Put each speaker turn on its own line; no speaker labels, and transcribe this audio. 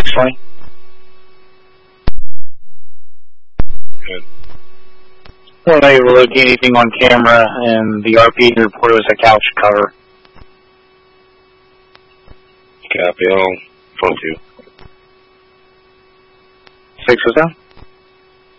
20.
Good.
We're not able to locate anything on camera, and the RP report was a couch cover.
Copy all. 4-2.
6 was down.